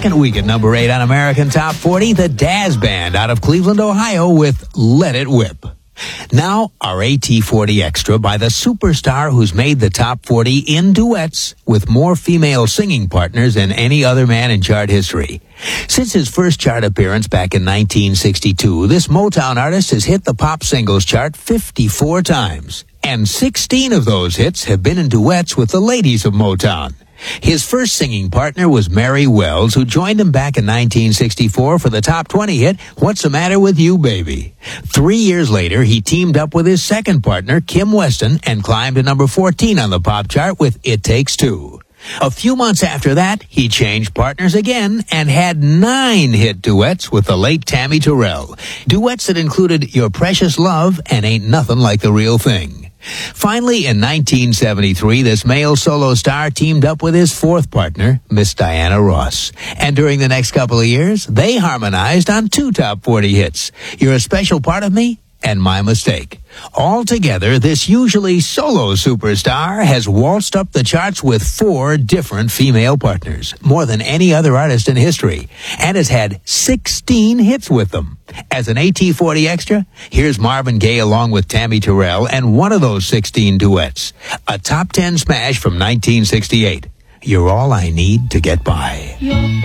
second week at number 8 on American Top 40, the Dazz Band out of Cleveland, Ohio with Let It Whip. Now, our AT40 Extra by the superstar who's made the Top 40 in duets with more female singing partners than any other man in chart history. Since his first chart appearance back in 1962, this Motown artist has hit the pop singles chart 54 times. And 16 of those hits have been in duets with the ladies of Motown. His first singing partner was Mary Wells, who joined him back in 1964 for the top 20 hit, What's the Matter with You, Baby? 3 years later, he teamed up with his second partner, Kim Weston, and climbed to number 14 on the pop chart with It Takes Two. A few months after that, he changed partners again and had 9 hit duets with the late Tammy Terrell. Duets that included Your Precious Love and Ain't Nothing Like the Real Thing. Finally, in 1973, this male solo star teamed up with his fourth partner, Miss Diana Ross. And during the next couple of years, they harmonized on 2 top 40 hits, You're a Special Part of Me and My Mistake. Altogether, this usually solo superstar has waltzed up the charts with 4 different female partners, more than any other artist in history, and has had 16 hits with them. As an AT40 Extra, here's Marvin Gaye along with Tammy Terrell and one of those 16 duets, a top 10 smash from 1968, You're All I Need to Get By.